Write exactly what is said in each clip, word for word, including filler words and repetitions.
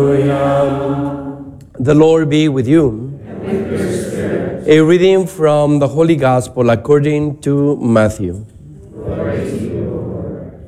The Lord be with you. And with your spirit. A reading from the Holy Gospel according to Matthew. Glory to you, Lord.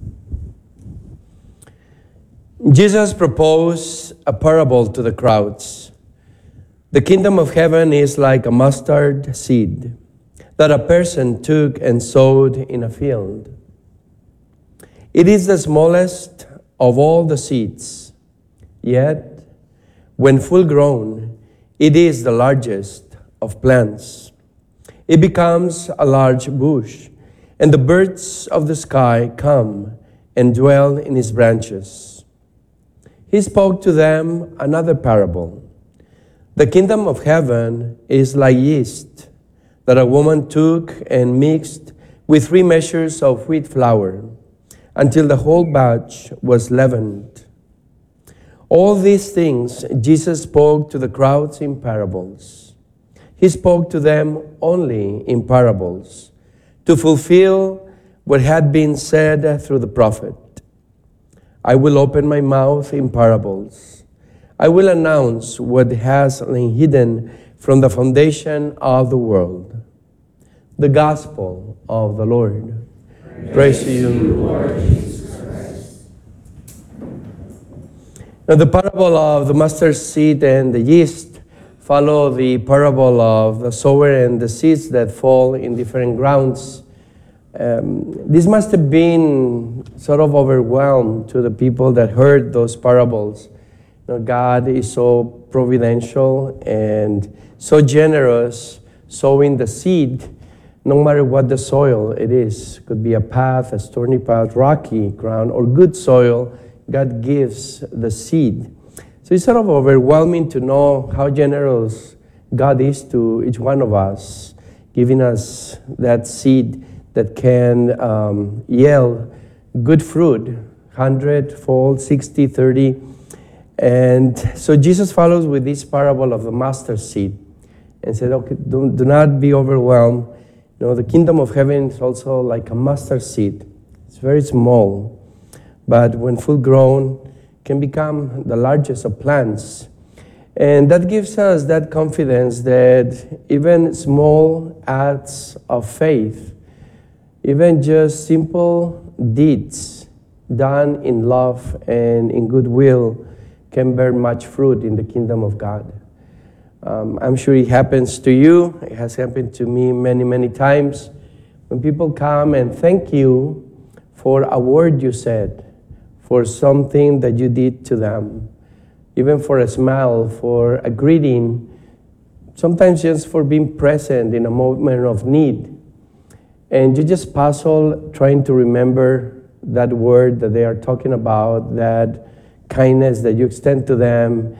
Jesus proposed a parable to the crowds. The kingdom of heaven is like a mustard seed that a person took and sowed in a field. It is the smallest of all the seeds, yet when full grown, it is the largest of plants. It becomes a large bush, and the birds of the sky come and dwell in its branches. He spoke to them another parable. The kingdom of heaven is like yeast that a woman took and mixed with three measures of wheat flour until the whole batch was leavened. All these things Jesus spoke to the crowds in parables. He spoke to them only in parables to fulfill what had been said through the prophet. I will open my mouth in parables. I will announce what has lain hidden from the foundation of the world. The Gospel of the Lord. Praise, Praise to you, Lord Jesus Christ. Now, the parable of the mustard seed and the yeast follow the parable of the sower and the seeds that fall in different grounds. Um, this must have been sort of overwhelmed to the people that heard those parables. You know, God is so providential and so generous, sowing the seed, no matter what the soil it is. It could be a path, a stony path, rocky ground, or good soil. God gives the seed. So it's sort of overwhelming to know how generous God is to each one of us, giving us that seed that can um, yield good fruit, hundred-fold, sixty, thirty. And so Jesus follows with this parable of the mustard seed and said, okay, do, do not be overwhelmed. You know, the kingdom of heaven is also like a mustard seed. It's very small, but when full grown, can become the largest of plants. And that gives us that confidence that even small acts of faith, even just simple deeds done in love and in goodwill, can bear much fruit in the kingdom of God. Um, I'm sure it happens to you. It has happened to me many, many times. When people come and thank you for a word you said, for something that you did to them, even for a smile, for a greeting, sometimes just for being present in a moment of need. And you just puzzle trying to remember that word that they are talking about, that kindness that you extend to them,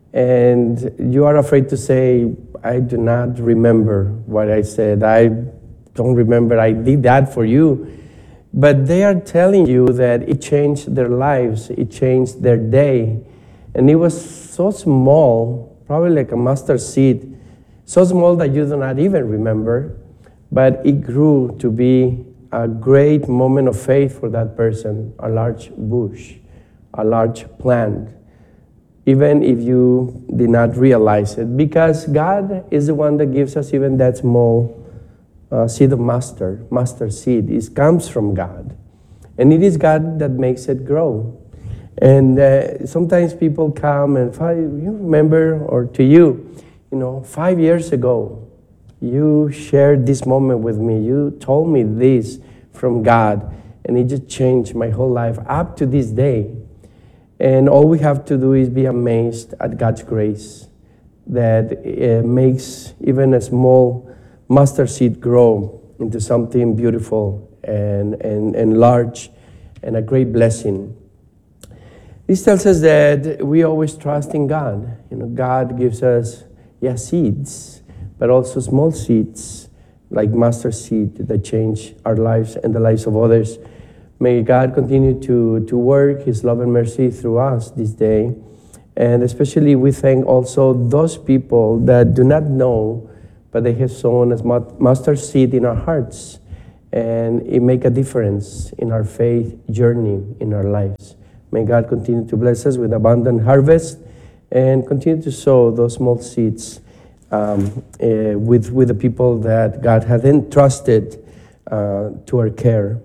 and you are afraid to say, I do not remember what I said. I don't remember I did that for you. But they are telling you that it changed their lives, it changed their day. And it was so small, probably like a mustard seed, so small that you do not even remember, but it grew to be a great moment of faith for that person, a large bush, a large plant, even if you did not realize it, because God is the one that gives us even that small uh, seed of mustard, mustard seed. It comes from God, and it is God that makes it grow. And uh, sometimes people come and five, you remember, or to you, you know, five years ago, you shared this moment with me. You told me this from God, and it just changed my whole life up to this day. And all we have to do is be amazed at God's grace that uh, makes even a small mustard seed grow into something beautiful and, and, and large and a great blessing. This tells us that we always trust in God. You know, God gives us, yes, seeds, but also small seeds like mustard seed that change our lives and the lives of others. May God continue to, to work His love and mercy through us this day. And especially we thank also those people that do not know, but they have sown as mustard seed in our hearts. And it make a difference in our faith journey in our lives. May God continue to bless us with abundant harvest and continue to sow those small seeds um, uh, with, with the people that God has entrusted uh, to our care.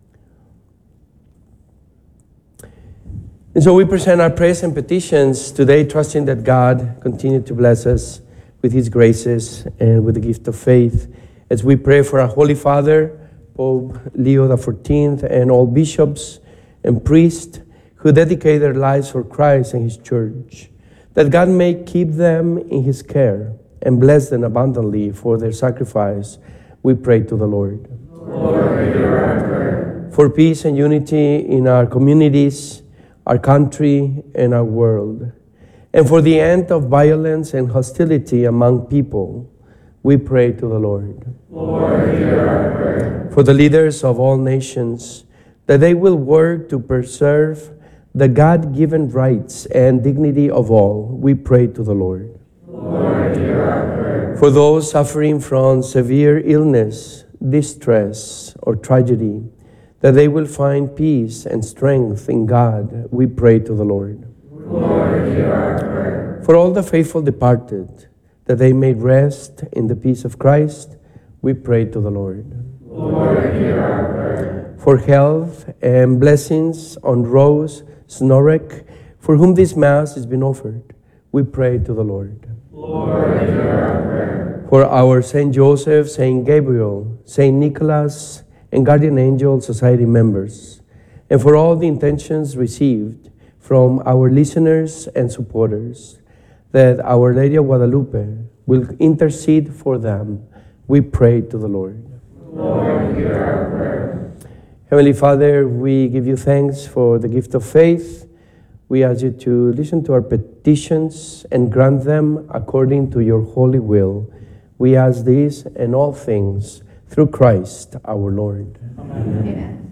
And so we present our prayers and petitions today, trusting that God continue to bless us with His graces and with the gift of faith, as we pray for our Holy Father, Pope Leo the fourteenth, and all bishops and priests who dedicate their lives for Christ and His church, that God may keep them in His care and bless them abundantly for their sacrifice. We pray to the Lord. Lord, hear our prayer. For peace and unity in our communities, our country, and our world, and for the end of violence and hostility among people, we pray to the Lord. Lord, hear our prayer. For the leaders of all nations, that they will work to preserve the God-given rights and dignity of all, we pray to the Lord. Lord, hear our prayer. For those suffering from severe illness, distress, or tragedy, that they will find peace and strength in God, we pray to the Lord. Lord, hear our prayer. For all the faithful departed, that they may rest in the peace of Christ, we pray to the Lord. Lord, hear our prayer. For health and blessings on Rose Snorek, for whom this Mass has been offered, we pray to the Lord. Lord, hear our prayer. For our Saint Joseph, Saint Gabriel, Saint Nicholas, and Guardian Angel Society members, and for all the intentions received from our listeners and supporters, that Our Lady of Guadalupe will intercede for them, we pray to the Lord. Lord, hear our prayer. Heavenly Father, we give you thanks for the gift of faith. We ask you to listen to our petitions and grant them according to your holy will. We ask this and all things through Christ our Lord. Amen. Amen.